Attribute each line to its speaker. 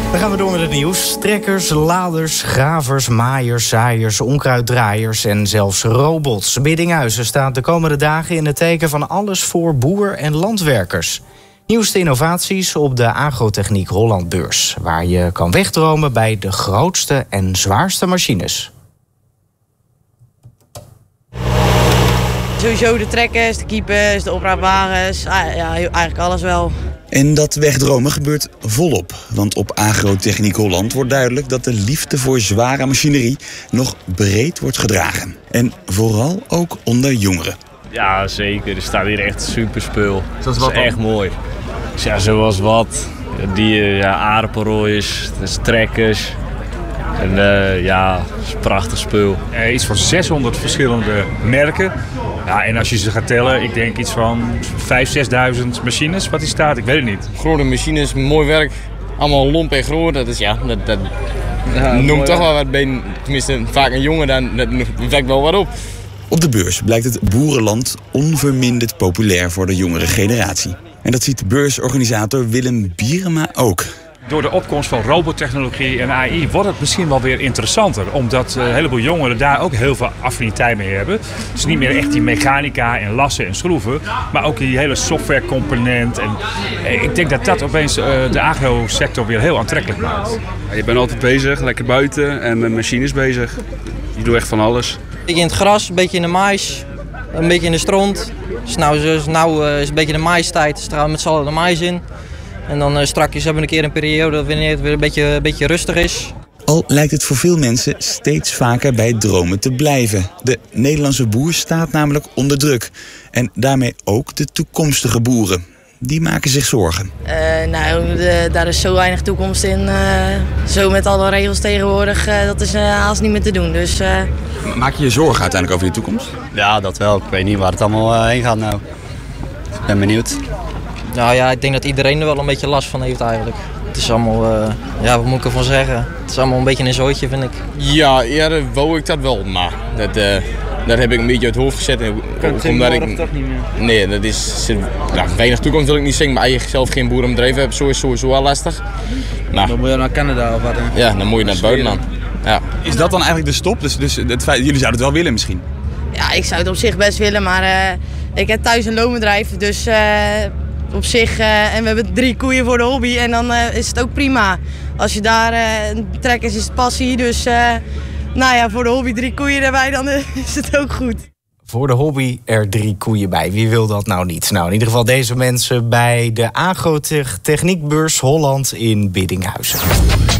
Speaker 1: Dan gaan we door met het nieuws. Trekkers, laders, gravers, maaiers, zaaiers, onkruiddraaiers en zelfs robots. Biddinghuizen staat de komende dagen in het teken van alles voor boer- en landwerkers. Nieuwste innovaties op de Agrotechniek Hollandbeurs, waar je kan wegdromen bij de grootste en zwaarste machines.
Speaker 2: Sowieso de trekkers, de keepers, de opraapwagens, ja, eigenlijk alles wel.
Speaker 3: En dat wegdromen gebeurt volop. Want op Agrotechniek Holland wordt duidelijk dat de liefde voor zware machinerie nog breed wordt gedragen. En vooral ook onder jongeren.
Speaker 4: Ja, zeker. Er staat hier echt super spul. Dat is echt mooi. Ja, zoals wat. Die aardappelrooiers, trekkers. En ja, dat is prachtig spul.
Speaker 5: Iets van 600 verschillende merken. Ja, en als je ze gaat tellen, ik denk iets van 5.000, 6.000 machines wat hier staat. Ik weet het niet.
Speaker 6: Grote machines, mooi werk. Allemaal lomp en groot. Dat is dat noemt toch wel wat bij, tenminste vaak een jongen, dan dat wekt wel wat op.
Speaker 3: Op de beurs blijkt het boerenland onverminderd populair voor de jongere generatie. En dat ziet beursorganisator Willem Bierema ook.
Speaker 5: Door de opkomst van robottechnologie en AI wordt het misschien wel weer interessanter. Omdat een heleboel jongeren daar ook heel veel affiniteit mee hebben. Dus niet meer echt die mechanica en lassen en schroeven. Maar ook die hele softwarecomponent. En ik denk dat dat opeens de agrosector weer heel aantrekkelijk maakt.
Speaker 7: Je bent altijd bezig, lekker buiten en met machines bezig. Je doet echt van alles.
Speaker 2: Een beetje in het gras, een beetje in de mais, een beetje in de stront. Dus nou is een beetje de maistijd, dus trouwens met z'n allen de mais in. En dan strakjes hebben we een keer een periode wanneer het weer een beetje rustig is.
Speaker 3: Al lijkt het voor veel mensen steeds vaker bij dromen te blijven. De Nederlandse boer staat namelijk onder druk. En daarmee ook de toekomstige boeren. Die maken zich zorgen.
Speaker 2: Daar is zo weinig toekomst in. Zo met alle regels tegenwoordig, dat is haast niet meer te doen. Dus,
Speaker 3: Maak je je zorgen uiteindelijk over je toekomst?
Speaker 8: Ja, dat wel. Ik weet niet waar het allemaal heen gaat nou. Ik ben benieuwd.
Speaker 2: Nou ja, ik denk dat iedereen er wel een beetje last van heeft eigenlijk. Het is allemaal, wat moet ik ervan zeggen? Het is allemaal een beetje een zooitje, vind ik.
Speaker 6: Ja, eerder wou ik dat wel, maar dat heb ik een beetje uit het hoofd gezet.
Speaker 2: Kan het geen toch niet meer?
Speaker 6: Nee, dat is weinig toekomst wil ik niet zeggen, maar als je zelf geen boerenbedrijf hebt, is sowieso wel lastig. Maar,
Speaker 8: dan moet je naar Canada of wat?
Speaker 6: Ja, dan moet je naar het buitenland. Ja.
Speaker 3: Is dat dan eigenlijk de stop? Dus het feit, jullie zouden het wel willen misschien?
Speaker 2: Ja, ik zou het op zich best willen, maar ik heb thuis een loonbedrijf, dus op zich, en we hebben 3 koeien voor de hobby en dan is het ook prima. Als je daar trekkers is het passie, dus voor de hobby 3 koeien erbij, dan is het ook goed.
Speaker 1: Voor de hobby er 3 koeien bij. Wie wil dat nou niet? Nou, in ieder geval deze mensen bij de Agrotechniekbeurs Holland in Biddinghuizen.